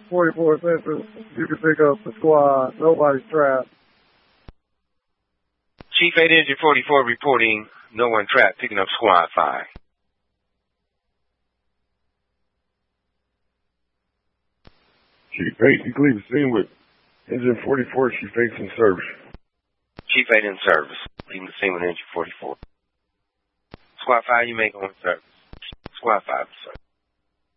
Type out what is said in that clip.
44 Central. You can pick up the squad. Nobody's trapped. Chief 8 Engine 44 reporting. No one trapped. Picking up squad 5. Chief 8, you can leave the scene with Engine 44. Chief 8's in service. Chief 8 in service. Leaving the scene with Engine 44. Squad 5, you may go in service. Squad 5 in service.